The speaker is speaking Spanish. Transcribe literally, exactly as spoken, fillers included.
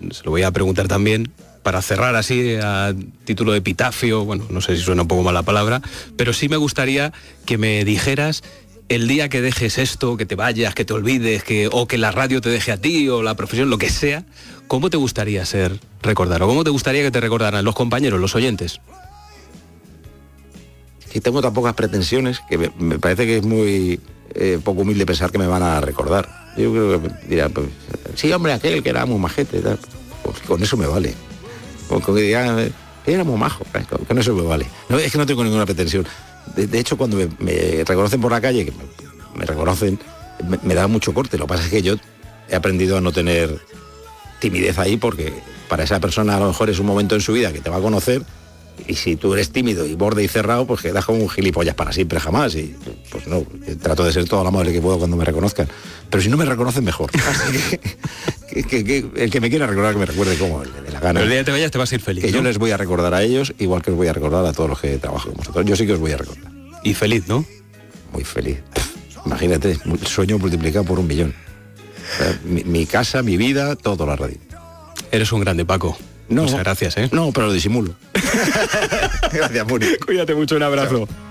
se lo voy a preguntar también, para cerrar así a título de epitafio, bueno, no sé si suena un poco mal la palabra, pero sí me gustaría que me dijeras el día que dejes esto, que te vayas, que te olvides, que, o que la radio te deje a ti, o la profesión, lo que sea, ¿cómo te gustaría ser recordado? ¿Cómo te gustaría que te recordaran los compañeros, los oyentes? Y tengo tan pocas pretensiones que me, me parece que es muy eh, poco humilde pensar que me van a recordar. Yo creo que dirán, pues, sí, hombre, aquel que era muy majete, tal. Pues con eso me vale. Con, con que digan, era muy majo, con, con eso me vale. No, es que no tengo ninguna pretensión. De, de hecho, cuando me, me reconocen por la calle, que me, me reconocen, me, me da mucho corte. Lo que pasa es que yo he aprendido a no tener timidez ahí, porque para esa persona a lo mejor es un momento en su vida que te va a conocer, y si tú eres tímido y borde y cerrado, pues quedas como un gilipollas para siempre jamás. Y pues no, trato de ser todo lo amable que puedo cuando me reconozcan. Pero si no me reconocen, mejor. Así que, que, que, que el que me quiera recordar, que me recuerde como el de la gana. Pero el día que te vayas te vas a ir feliz, Que ¿no? yo les voy a recordar a ellos, igual que os voy a recordar a todos los que trabajo con vosotros. Yo sí que os voy a recordar. Y feliz, ¿no? Muy feliz. Imagínate, el sueño multiplicado por un millón. O sea, mi, mi casa, mi vida, todo la radio. Eres un grande, Paco. No, Muchas gracias, ¿eh? No, pero lo disimulo. Gracias, Muri. Cuídate mucho, un abrazo. Chao.